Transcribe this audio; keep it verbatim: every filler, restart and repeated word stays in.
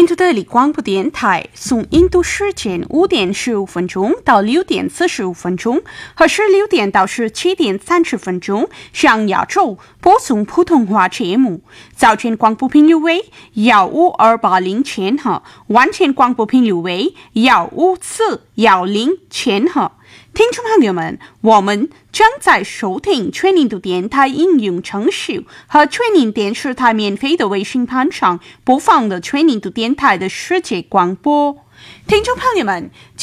印度德里广播电台从印度时间五点十五分钟到六点四十五分钟，和十六点到十七点三十分钟向亚洲播送普通话节目。早间广播频率为幺五二八零千赫，晚间广播频率为幺五四幺零千赫。听众朋友们，我们正在收听全印度电台应用程序和全印电视台免费的微信盘上播放的全印度电台的世界广播。听众朋友们，